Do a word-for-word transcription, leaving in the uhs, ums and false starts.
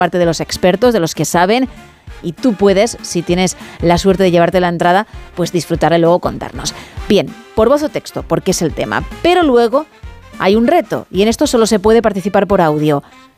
parte de los expertos, de los que saben, y tú puedes, si tienes la suerte de llevarte la entrada, pues disfrutarla y luego contarnos. Bien, por voz o texto, porque es el tema. Pero luego hay un reto, y en esto solo se puede participar por audio.